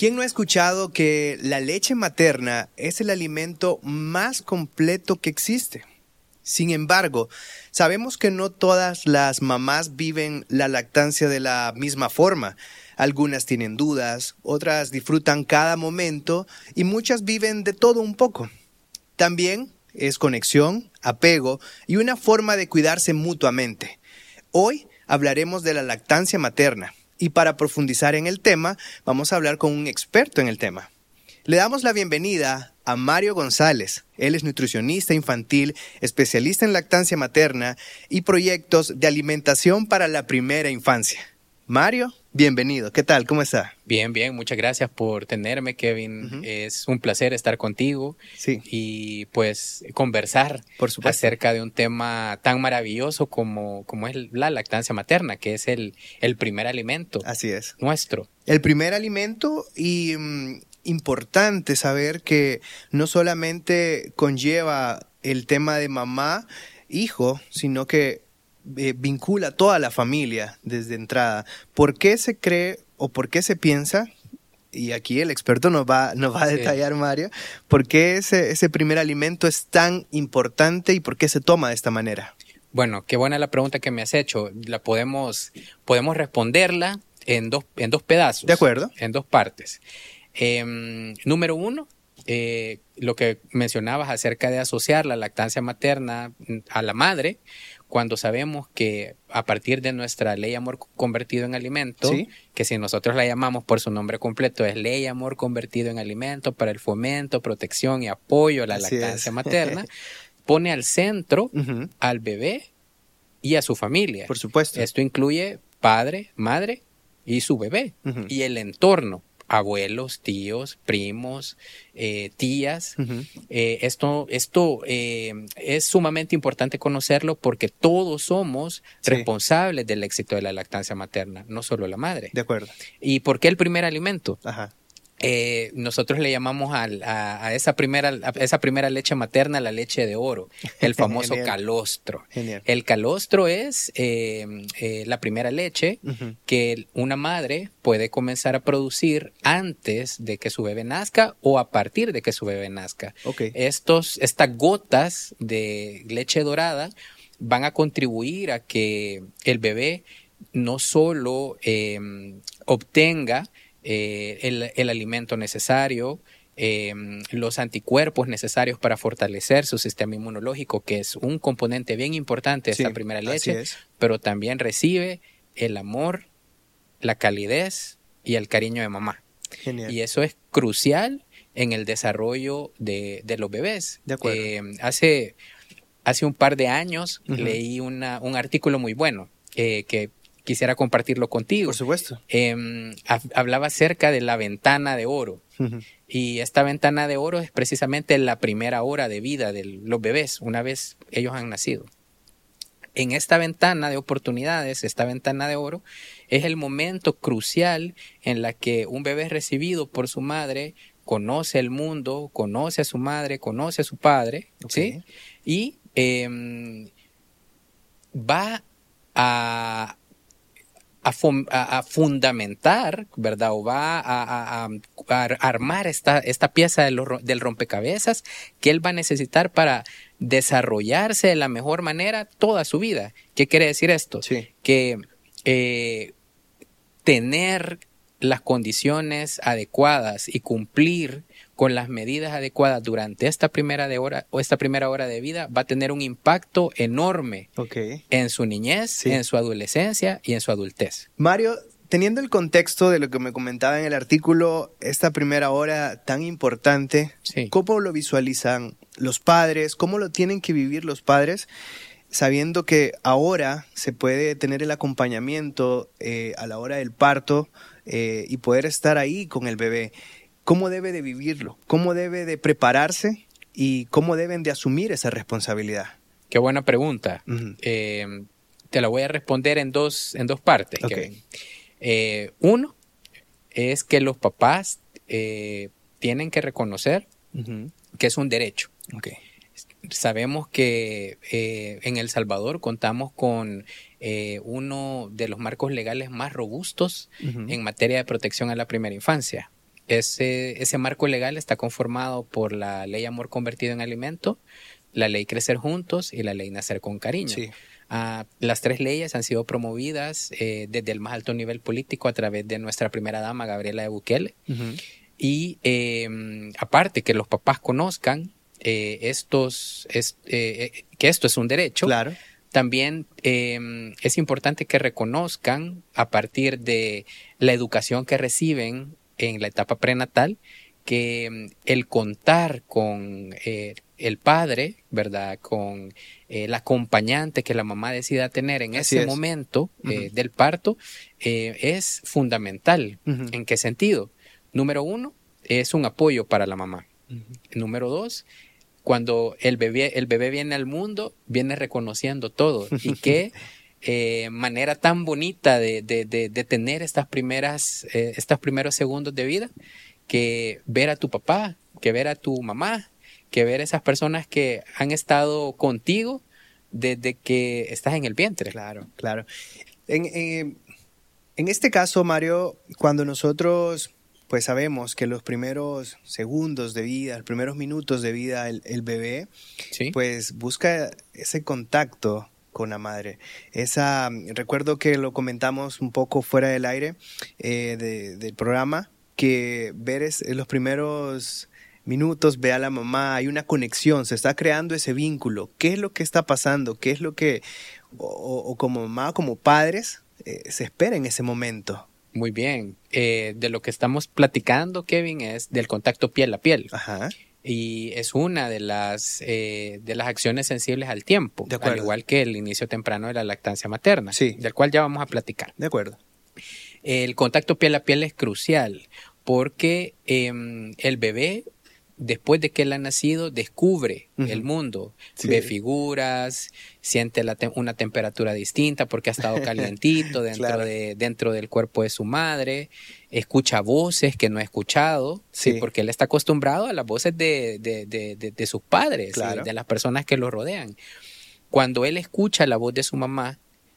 ¿Quién no ha escuchado que la leche materna es el alimento más completo que existe? Sin embargo, sabemos que no todas las mamás viven la lactancia de la misma forma. Algunas tienen dudas, otras disfrutan cada momento y muchas viven de todo un poco. También es conexión, apego y una forma de cuidarse mutuamente. Hoy hablaremos de la lactancia materna y para profundizar en el tema, vamos a hablar con un experto en el tema. Le damos la bienvenida a Mario González. Él es nutricionista infantil, especialista en lactancia materna y proyectos de alimentación para la primera infancia. Mario, bienvenido. ¿Qué tal? ¿Cómo está? Bien, muchas gracias por tenerme, Kevin. Es un placer estar contigo y pues conversar acerca de un tema tan maravilloso como es la lactancia materna, que es el primer alimento. Así es. Nuestro. El primer alimento y importante saber que no solamente conlleva el tema de mamá, hijo, sino que vincula a toda la familia desde entrada. ¿Por qué se cree o por qué se piensa? Y aquí el experto nos va a detallar, Mario, ¿por qué ese primer alimento es tan importante y por qué se toma de esta manera? Bueno, qué buena la pregunta que me has hecho. La podemos responderla en dos pedazos. De acuerdo. En dos partes. Número uno, lo que mencionabas acerca de asociar la lactancia materna a la madre, cuando sabemos que a partir de nuestra Ley Amor Convertido en Alimento, que si nosotros la llamamos por su nombre completo, es Ley Amor Convertido en Alimento para el fomento, protección y apoyo a la lactancia materna, pone al centro al bebé y a su familia. Por supuesto. Esto incluye padre, madre y su bebé y el entorno. Abuelos, tíos, primos, tías. Esto es sumamente importante conocerlo porque todos somos responsables del éxito de la lactancia materna, no solo la madre. De acuerdo. ¿Y por qué el primer alimento? Ajá. Nosotros le llamamos a esa primera leche materna la leche de oro, el famoso calostro. Genial. El calostro es la primera leche que una madre puede comenzar a producir antes de que su bebé nazca o a partir de que su bebé nazca. Estas gotas de leche dorada van a contribuir a que el bebé no solo obtenga el alimento necesario, los anticuerpos necesarios para fortalecer su sistema inmunológico, que es un componente bien importante de esta primera leche, pero también recibe el amor, la calidez y el cariño de mamá. Genial. Y eso es crucial en el desarrollo de los bebés. De acuerdo. Hace un par de años leí un artículo muy bueno que quisiera compartirlo contigo. Por supuesto. Hablaba acerca de la ventana de oro. Y esta ventana de oro es precisamente la primera hora de vida de los bebés, una vez ellos han nacido. En esta ventana de oportunidades, esta ventana de oro, es el momento crucial en la que un bebé es recibido por su madre, conoce el mundo, conoce a su madre, conoce a su padre, ¿sí? Y va a fundamentar, ¿verdad? O va a armar esta pieza del rompecabezas que él va a necesitar para desarrollarse de la mejor manera toda su vida. ¿Qué quiere decir esto? Que tener las condiciones adecuadas y cumplir con las medidas adecuadas durante esta primera hora de vida va a tener un impacto enorme en su niñez, en su adolescencia y en su adultez. Mario, teniendo el contexto de lo que me comentaba en el artículo, esta primera hora tan importante, ¿cómo lo visualizan los padres? ¿Cómo lo tienen que vivir los padres? Sabiendo que ahora se puede tener el acompañamiento a la hora del parto y poder estar ahí con el bebé. ¿Cómo debe de vivirlo? ¿Cómo debe de prepararse? ¿Y cómo deben de asumir esa responsabilidad? Qué buena pregunta. Te la voy a responder en dos partes. Uno es que los papás tienen que reconocer que es un derecho. Sabemos que en El Salvador contamos con uno de los marcos legales más robustos en materia de protección a la primera infancia. ese marco legal está conformado por la ley Amor Convertido en Alimento, la ley Crecer Juntos y la ley Nacer con Cariño. Sí. Las 3 leyes han sido promovidas desde el más alto nivel político a través de nuestra primera dama, Gabriela de Bukele. Uh-huh. Y aparte que los papás conozcan que esto es un derecho, claro. También es importante que reconozcan a partir de la educación que reciben en la etapa prenatal que el contar con el padre, ¿verdad? Con el acompañante que la mamá decida tener en ese momento del parto es fundamental. Uh-huh. ¿En qué sentido? Número 1, es un apoyo para la mamá. Uh-huh. Número 2, cuando el bebé viene al mundo, viene reconociendo todo. Y qué manera tan bonita de tener estos primeros segundos de vida, que ver a tu papá, que ver a tu mamá, que ver a esas personas que han estado contigo desde que estás en el vientre. Claro, claro. En este caso, Mario, cuando nosotros pues sabemos que los primeros segundos de vida, los primeros minutos de vida, el bebé, ¿sí? Pues busca ese contacto con la madre. Recuerdo que lo comentamos un poco fuera del aire del programa, que ver en los primeros minutos, ve a la mamá, hay una conexión, se está creando ese vínculo. ¿Qué es lo que está pasando? ¿Qué es lo que, o como mamá, como padres, se espera en ese momento? Muy bien. De lo que estamos platicando, Kevin, es del contacto piel a piel. Ajá. Y es una de las acciones sensibles al tiempo, al igual que el inicio temprano de la lactancia materna, sí, del cual ya vamos a platicar. De acuerdo. El contacto piel a piel es crucial porque el bebé, después de que él ha nacido, descubre el mundo, sí, ve figuras, siente una temperatura distinta porque ha estado calientito claro, dentro del cuerpo de su madre, escucha voces que no ha escuchado, sí, porque él está acostumbrado a las voces de sus padres, claro, de las personas que lo rodean. Cuando él escucha la voz de su mamá,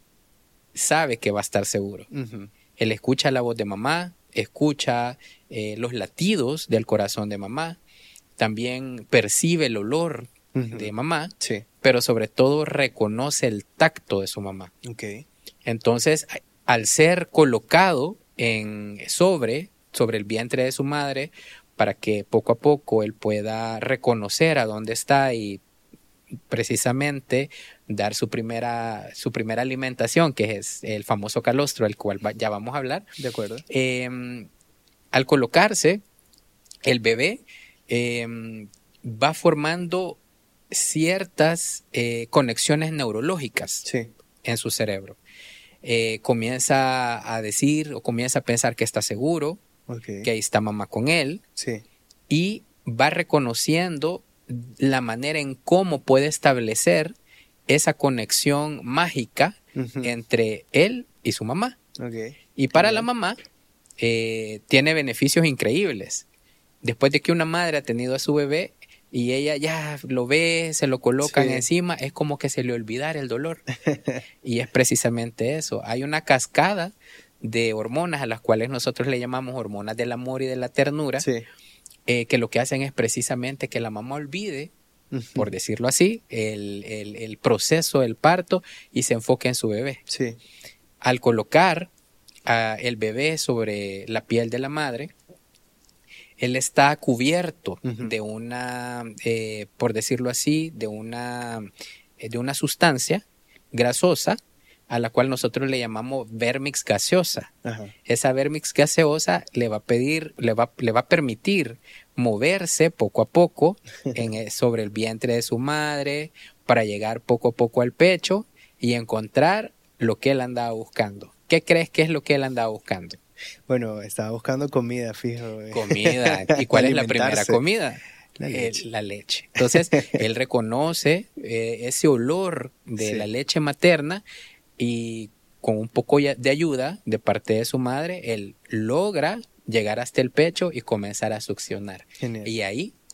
sabe que va a estar seguro. Uh-huh. Él escucha la voz de mamá, escucha los latidos del corazón de mamá, también percibe el olor de mamá, sí, pero sobre todo reconoce el tacto de su mamá. Okay. Entonces, al ser colocado sobre el vientre de su madre, para que poco a poco él pueda reconocer a dónde está y precisamente dar su primera alimentación, que es el famoso calostro, al cual ya vamos a hablar. De acuerdo. Al colocarse, el bebé va formando ciertas conexiones neurológicas, sí, en su cerebro. Comienza a decir o comienza a pensar que está seguro, okay, que ahí está mamá con él, sí, y va reconociendo la manera en cómo puede establecer esa conexión mágica entre él y su mamá. Okay. Y para la mamá tiene beneficios increíbles. Después de que una madre ha tenido a su bebé y ella ya lo ve, se lo colocan, sí, encima, es como que se le olvidara el dolor. Y es precisamente eso. Hay una cascada de hormonas a las cuales nosotros le llamamos hormonas del amor y de la ternura, sí, que lo que hacen es precisamente que la mamá olvide, por decirlo así, el proceso del parto y se enfoque en su bebé. Sí. Al colocar el bebé sobre la piel de la madre, él está cubierto de una, por decirlo así, de una sustancia grasosa a la cual nosotros le llamamos vermix gaseosa. Ajá. Esa vermix gaseosa le va a permitir moverse poco a poco sobre el vientre de su madre para llegar poco a poco al pecho y encontrar lo que él andaba buscando. ¿Qué crees que es lo que él andaba buscando? Bueno, estaba buscando comida, fijo. Comida. ¿Y cuál es la primera comida? La leche. Entonces, él reconoce ese olor de, sí, la leche materna y con un poco de ayuda de parte de su madre, él logra llegar hasta el pecho y comenzar a succionar. Genial. Y ahí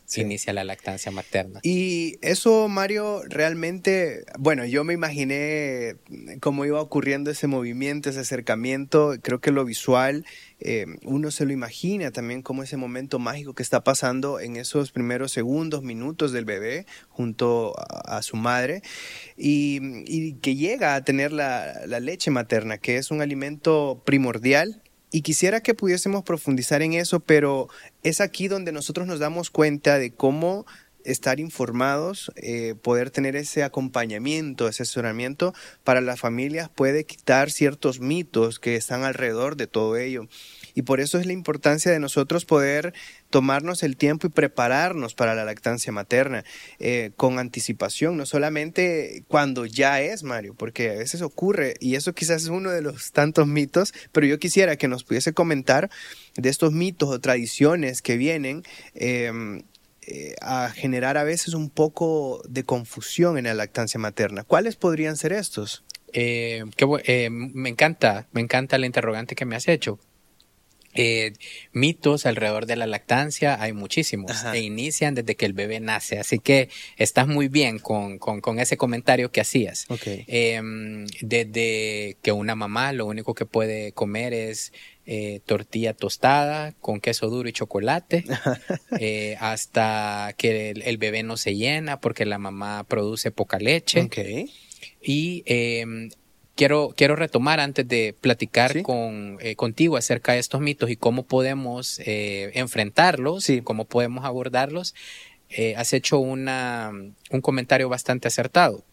inicia la lactancia materna. Y eso, Mario, realmente, bueno, yo me imaginé cómo iba ocurriendo ese movimiento, ese acercamiento. Creo que lo visual, uno se lo imagina también como ese momento mágico que está pasando en esos primeros segundos, minutos del bebé junto a su madre y que llega a tener la leche materna, que es un alimento primordial. Y quisiera que pudiésemos profundizar en eso, pero es aquí donde nosotros nos damos cuenta de cómo estar informados, poder tener ese acompañamiento, ese asesoramiento para las familias puede quitar ciertos mitos que están alrededor de todo ello. Y por eso es la importancia de nosotros poder tomarnos el tiempo y prepararnos para la lactancia materna con anticipación, no solamente cuando ya es, Mario, porque a veces ocurre, y eso quizás es uno de los tantos mitos, pero yo quisiera que nos pudiese comentar de estos mitos o tradiciones que vienen a generar a veces un poco de confusión en la lactancia materna. ¿Cuáles podrían ser estos? Me encanta la interrogante que me has hecho. Mitos alrededor de la lactancia hay muchísimos. Ajá. E inician desde que el bebé nace, así que estás muy bien con ese comentario que hacías. Okay. Desde que una mamá lo único que puede comer es tortilla tostada con queso duro y chocolate, hasta que el bebé no se llena porque la mamá produce poca leche. Okay. Y Quiero retomar antes de platicar ¿sí? Contigo acerca de estos mitos y cómo podemos enfrentarlos, sí. Cómo podemos abordarlos. Has hecho un comentario bastante acertado.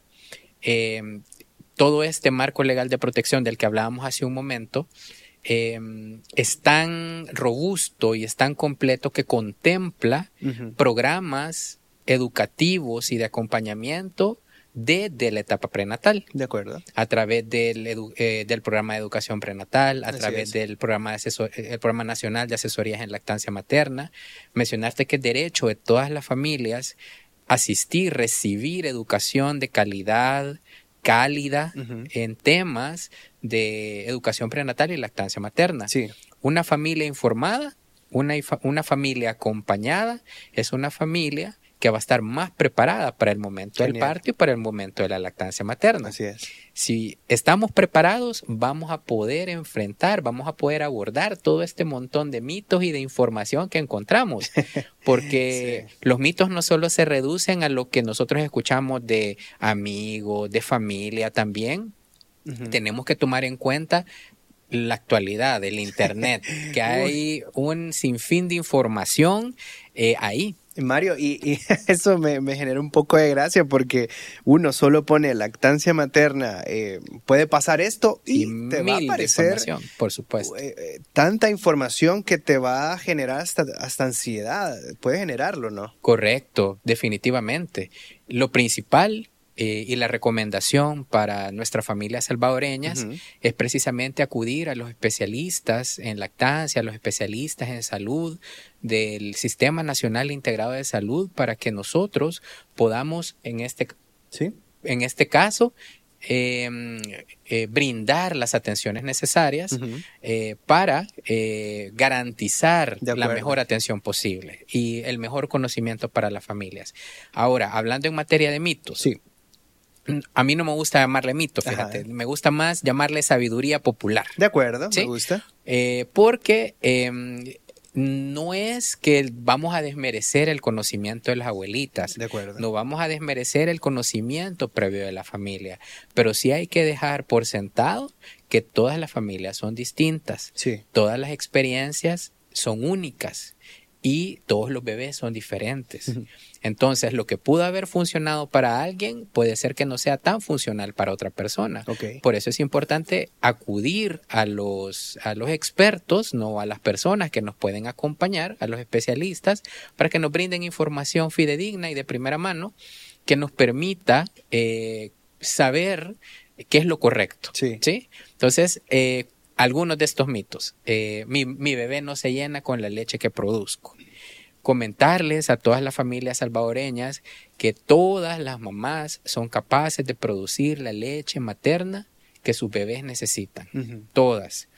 Todo este marco legal de protección del que hablábamos hace un momento es tan robusto y es tan completo que contempla programas educativos y de acompañamiento desde la etapa prenatal. De acuerdo. A través del programa de educación prenatal, a través del programa el programa nacional de asesorías en lactancia materna. Mencionaste que es derecho de todas las familias asistir, recibir educación de calidad, cálida, en temas de educación prenatal y lactancia materna. Sí. Una familia informada, una familia acompañada, es una familia que va a estar más preparada para el momento del parto y para el momento de la lactancia materna. Así es. Si estamos preparados, vamos a poder enfrentar, vamos a poder abordar todo este montón de mitos y de información que encontramos. Porque sí. Los mitos no solo se reducen a lo que nosotros escuchamos de amigos, de familia también. Tenemos que tomar en cuenta la actualidad del internet, que hay un sinfín de información ahí. Mario, y eso me genera un poco de gracia porque uno solo pone lactancia materna, puede pasar esto y te va a aparecer, por supuesto, tanta información que te va a generar hasta ansiedad, puede generarlo, ¿no? Correcto, definitivamente. Lo principal y la recomendación para nuestras familias salvadoreñas es precisamente acudir a los especialistas en lactancia, a los especialistas en salud del Sistema Nacional Integrado de Salud para que nosotros podamos en este caso brindar las atenciones necesarias para garantizar la mejor atención posible y el mejor conocimiento para las familias. Ahora, hablando en materia de mitos. Sí. A mí no me gusta llamarle mito, fíjate. Ajá. Me gusta más llamarle sabiduría popular. De acuerdo, ¿sí? Me gusta. Porque no es que vamos a desmerecer el conocimiento de las abuelitas. De acuerdo. No vamos a desmerecer el conocimiento previo de la familia. Pero sí hay que dejar por sentado que todas las familias son distintas. Sí. Todas las experiencias son únicas. Y todos los bebés son diferentes. Entonces, lo que pudo haber funcionado para alguien puede ser que no sea tan funcional para otra persona. Okay. Por eso es importante acudir a los expertos, no a las personas que nos pueden acompañar, a los especialistas, para que nos brinden información fidedigna y de primera mano que nos permita saber qué es lo correcto. Sí. ¿Sí? Entonces, algunos de estos mitos. Mi bebé no se llena con la leche que produzco. Comentarles a todas las familias salvadoreñas que todas las mamás son capaces de producir la leche materna que sus bebés necesitan. Todas.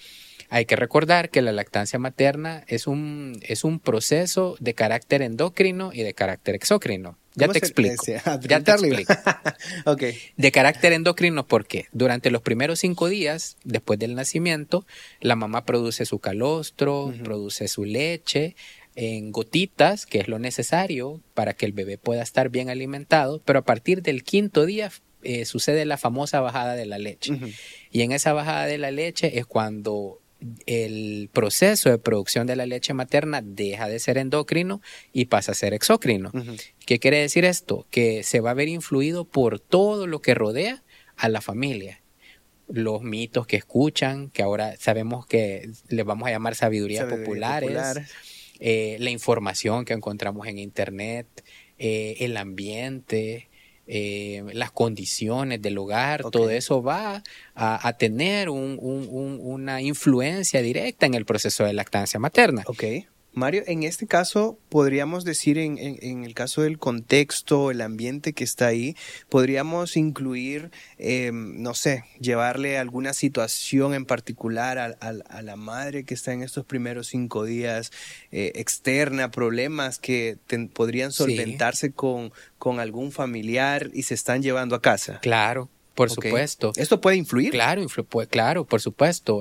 Hay que recordar que la lactancia materna es un proceso de carácter endocrino y de carácter exócrino. Ya te explico. Ya te explico. Okay. De carácter endocrino, ¿por qué? Durante los primeros 5 días después del nacimiento, la mamá produce su calostro, produce su leche en gotitas, que es lo necesario para que el bebé pueda estar bien alimentado, pero a partir del 5.º día sucede la famosa bajada de la leche. Y en esa bajada de la leche es cuando el proceso de producción de la leche materna deja de ser endocrino y pasa a ser exócrino. ¿Qué quiere decir esto? Que se va a ver influido por todo lo que rodea a la familia. Los mitos que escuchan, que ahora sabemos que les vamos a llamar sabidurías populares. La información que encontramos en internet, el ambiente, las condiciones del hogar, todo eso va a tener una influencia directa en el proceso de lactancia materna. Mario, en este caso, podríamos decir, en el caso del contexto, el ambiente que está ahí, podríamos incluir, no sé, llevarle alguna situación en particular a la madre que está en estos primeros 5 días, externa, problemas que podrían solventarse con algún familiar y se están llevando a casa. Claro. Por supuesto. ¿Esto puede influir? Claro, claro, por supuesto.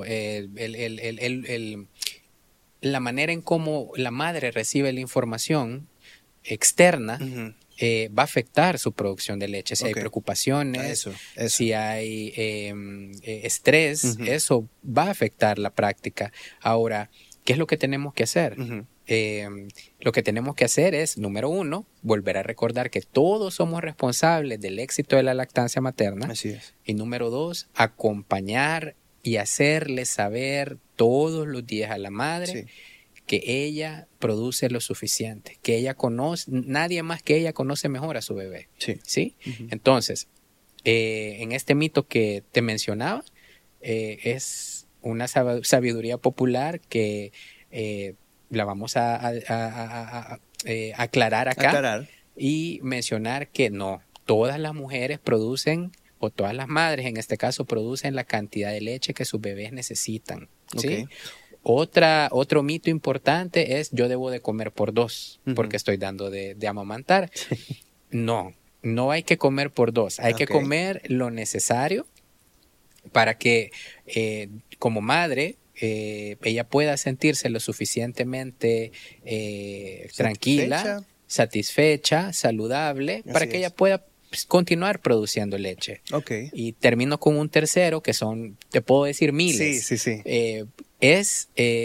La manera en cómo la madre recibe la información externa va a afectar su producción de leche. Si hay preocupaciones, si hay estrés, eso va a afectar la práctica. Ahora, ¿qué es lo que tenemos que hacer? Lo que tenemos que hacer es, número 1, volver a recordar que todos somos responsables del éxito de la lactancia materna. Así es. Y número 2, acompañar y hacerle saber todos los días a la madre que ella produce lo suficiente, que ella conoce, nadie más que ella conoce mejor a su bebé. ¿Sí? Entonces, en este mito que te mencionaba, es una sabiduría popular que la vamos a aclarar acá y mencionar que no, todas las mujeres producen, o todas las madres en este caso, producen la cantidad de leche que sus bebés necesitan. ¿Sí? Otro mito importante es: yo debo de comer por 2 porque estoy dando de amamantar. No hay que comer por 2, hay que comer lo necesario para que como madre ella pueda sentirse lo suficientemente tranquila, satisfecha, saludable, para que ella pueda continuar produciendo leche. Y termino con un tercero, que son, te puedo decir, miles.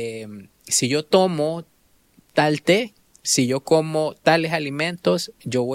Si yo tomo tal té, si yo como tales alimentos, yo voy